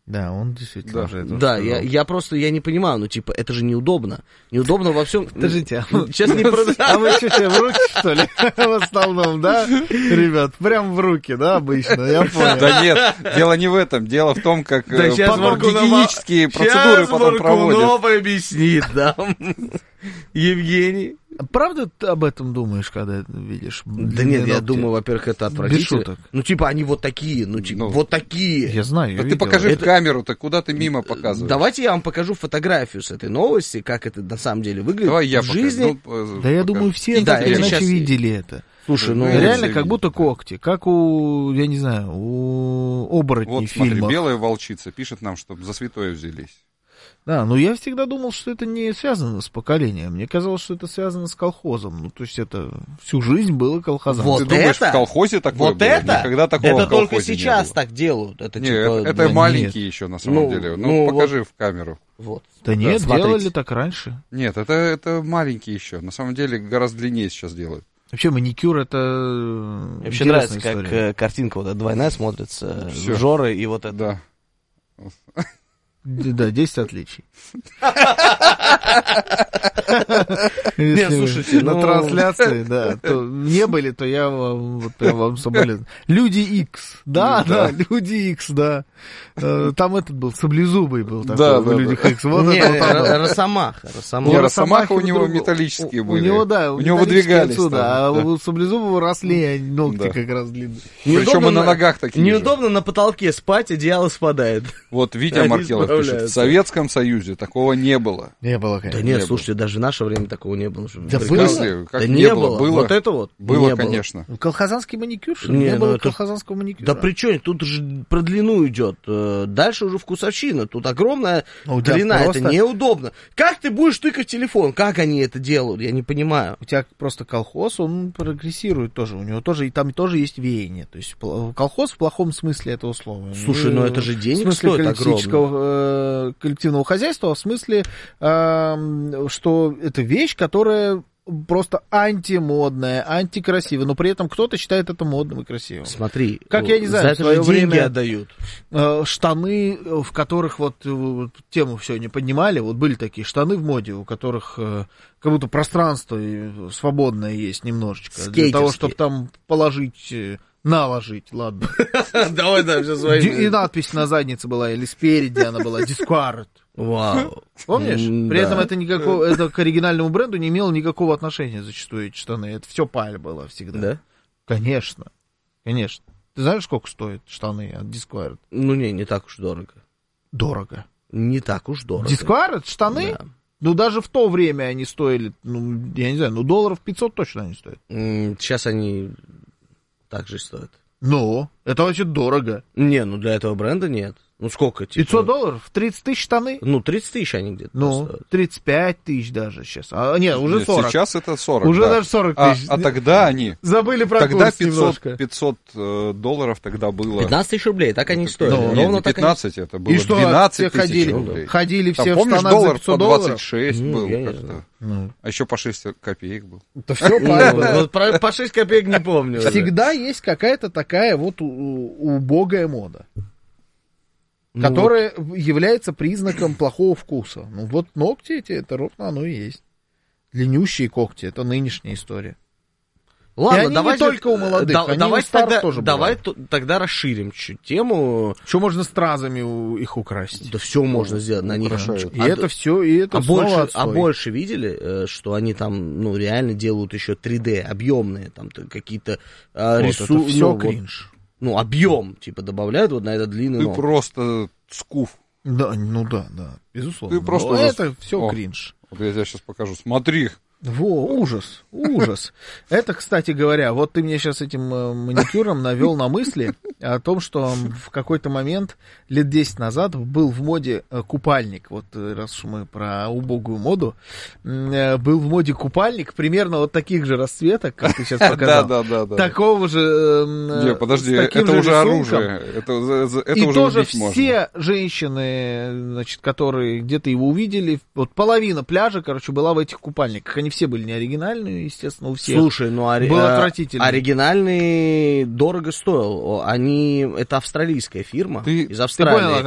Да, он действительно уже это Да, сказал. я просто, я не понимаю, ну, типа, это же неудобно. Неудобно во всем. Подождите, Сейчас не а вы что, себе в руки, что ли? В основном, да, ребят? Прям в руки, да, обычно, я понял. Да нет, дело не в этом. Дело в том, как Да, щас потом Маркунова- гигиенические процедуры потом проводят. Маркунов объяснит, да. Евгений. Правда ты об этом думаешь, когда это видишь? Да нет, я ногти? думаю, во-первых, это отвратительно. Без шуток. Ну, типа, они вот такие, ну, типа, Ну, вот такие. Я знаю, я Да ты видел. покажи Это- в камеру-то, куда ты мимо показываешь. Давайте я вам покажу фотографию с этой новости, как это на самом деле выглядит Давай я в жизни. Да я думаю, все Да, так или это иначе сейчас- видели это. Слушай, ну, Ну, Реально все как видели, будто да. когти, как у, я не знаю, у оборотней Вот в смотри, фильмах. белая волчица пишет нам, чтобы за святое взялись. Да, но я всегда думал, что это не связано с поколением. Мне казалось, что это связано с колхозом. Ну, то есть это всю жизнь было колхозом. Вот Ты думаешь, это? в колхозе такое вот было? это? Никогда такого это в колхозе только не сейчас было. так делают. Это Не, типа, это да, маленькие еще на самом Ну, деле. ну, Ну, вот. покажи в камеру. Вот. Да нет, смотрите. делали так раньше. Нет, это маленькие еще. На самом деле гораздо длиннее сейчас делают. Вообще маникюр это Мне вообще интересная нравится, как история. картинка вот эта двойная смотрится. Всё. Жоры и вот это. Да. Да, 10 отличий. Не, Если вы слушайте, на ну- трансляции, да, то не были, то я вам соболезную. Люди Икс, да, Люди Икс, да. Там этот был, саблезубый был такой Да, в да, Людях да. Икс. Вот Не, это вот там был. Росомаха. Не, У Росомаха у Росомахи него друг- металлические были. У него, да, у него металлические выдвигались. отсюда, там, а да. у Саблезубого росли ногти Да. как раз длинные. Причем и на ногах такие же. Неудобно на потолке спать, одеяло спадает. Вот Витя Они Маркелов пишет, в справляются. Советском Союзе такого не было. Не было, Да конечно. нет, было. слушайте, даже в наше время такого не было. Да В было. смысле? Как Да не не было? было. Вот это вот. Было, не конечно. Колхозанский маникюр, что ли? Не, Не ну было это- колхозанского маникюра. Да при чем? Тут же про длину идет. Дальше уже вкусовщина. Тут огромная Ну, да, длина. просто- Это неудобно. Как ты будешь тыкать в телефон? Как они это делают? Я не понимаю. У тебя просто колхоз, он прогрессирует тоже. У него тоже, и там тоже есть веяние. То есть колхоз в плохом смысле этого слова. Слушай, ну это же денег в смысле стоит коллективного хозяйства, а в смысле, что это вещь, которая просто антимодная, антикрасивая, но при этом кто-то считает это модным и красивым. Смотри. Как я не знаю, за в это свое же деньги время- отдают. Штаны, в которых вот тему сегодня поднимали, вот были такие штаны в моде, у которых как будто пространство свободное есть немножечко. Для Скейтерские. того, чтобы там положить, наложить, ладно. Давай, да, сейчас И надпись на заднице была, или спереди она была, Discard. Вау. Помнишь? При этом это к оригинальному бренду не имело никакого отношения зачастую эти штаны. Это все паль было всегда. Да? Конечно. Конечно. Ты знаешь, сколько стоят штаны от Discard? Ну не так уж дорого. Дорого. Не так уж дорого. Discard штаны? Да. Ну, даже в то время они стоили, ну, я не знаю, ну, долларов 500 точно они стоят. Сейчас они так же стоят. Ну, это вообще дорого. Не, ну для этого бренда нет. Ну сколько? Типа, 500 долларов? 30 тысяч штаны? Ну, 30 тысяч они где-то Ну, стоят. 35 тысяч даже сейчас. Нет, уже Нет, 40. Сейчас это 40. Уже да. даже 40 тысяч. А тогда они... Забыли про Тогда курс немножко. 500 долларов тогда было... 15 тысяч рублей, так они стоят. Ну, Нет, Ровно не так 15, это было И что, 12 все тысяч ходили, рублей. ходили Там, все в помнишь, штанах за доллар 500 по долларов? 26 был я не как-то. знаю. Ну, А еще по 6 копеек был. это все они. паль Ну, было. вот по 6 копеек не помню. Всегда есть какая-то такая вот убогая мода, Ну, которая является признаком плохого вкуса. Ну вот ногти эти, это ровно оно и есть. Длиннющие когти, это нынешняя история. Ладно, И они давай не только у молодых, они давай у старых тогда, тоже давай бывают. тогда расширим чуть тему. Что можно стразами их украсть? Да все можно сделать на них. украшают. И это все, и это А снова больше, отстой. больше видели, что они там, ну, реально делают еще 3D, объемные, там какие-то Вот, рисунки. это все кринж. Ну, объем, типа, добавляют вот на этот длинный Ты ног. просто скуф. Да, ну да, безусловно. Ты просто Но уже- это все О. кринж. Вот я тебе сейчас покажу. Смотри. Во, ужас, ужас. Это, кстати говоря, вот ты мне сейчас этим маникюром навел на мысли о том, что в какой-то момент, лет 10 назад, был в моде купальник. Вот раз уж мы про убогую моду, был в моде купальник примерно вот таких же расцветок, как ты сейчас показал. Да. Такого же... Не, подожди, с таким это же уже рисунком. оружие. Это И уже тоже убить можно. все женщины, значит, которые где-то его увидели, вот половина пляжа, короче, была в этих купальниках. Они все были не оригинальные, естественно, у всех. Слушай, ну Был отвратительный. оригинальный дорого стоил. Это австралийская фирма Ты из Ты Австралии. понял,